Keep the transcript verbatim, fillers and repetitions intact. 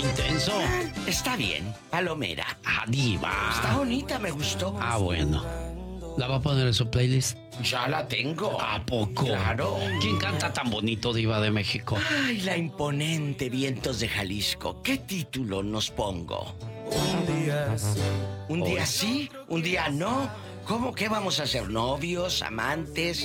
intenso. Ah, está bien, palomera. Ah, diva. Está bonita, me gustó. Ah, bueno. ¿La va a poner en su playlist? Ya la tengo. ¿A poco? Claro. ¿Quién canta tan bonito, diva de México? Ay, la imponente Vientos de Jalisco. ¿Qué título nos pongo? Un día sí. ¿Un día sí? ¿Un día no? ¿Cómo que vamos a ser novios, amantes?